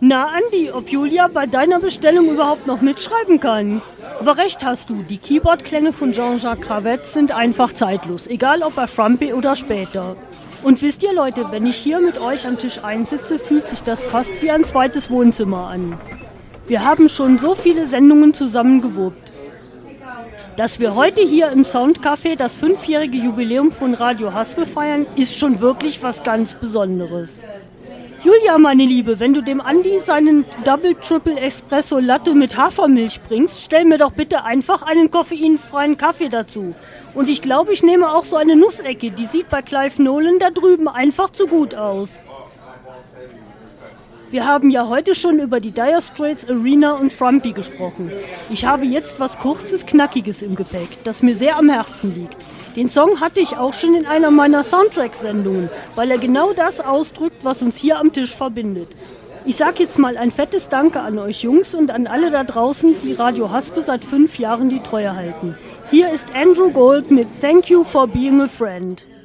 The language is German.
Na Andi, ob Julia bei deiner Bestellung überhaupt noch mitschreiben kann? Aber recht hast du, die Keyboard-Klänge von Jean-Jacques Ravet sind einfach zeitlos, egal ob bei Frumpy oder später. Und wisst ihr Leute, wenn ich hier mit euch am Tisch einsitze, fühlt sich das fast wie ein zweites Wohnzimmer an. Wir haben schon so viele Sendungen zusammengewuppt. Dass wir heute hier im Soundcafé das 5-jährige Jubiläum von Radio Haspel feiern, ist schon wirklich was ganz Besonderes. Julia, meine Liebe, wenn du dem Andi seinen Double Triple Espresso Latte mit Hafermilch bringst, stell mir doch bitte einfach einen koffeinfreien Kaffee dazu. Und ich glaube, ich nehme auch so eine Nussecke, die sieht bei Clive Nolan da drüben einfach zu gut aus. Wir haben ja heute schon über die Dire Straits, Arena und Frumpy gesprochen. Ich habe jetzt was Kurzes, Knackiges im Gepäck, das mir sehr am Herzen liegt. Den Song hatte ich auch schon in einer meiner Soundtrack-Sendungen, weil er genau das ausdrückt, was uns hier am Tisch verbindet. Ich sag jetzt mal ein fettes Danke an euch Jungs und an alle da draußen, die Radio Haspel seit 5 Jahren die Treue halten. Hier ist Andrew Gold mit Thank You for Being a Friend.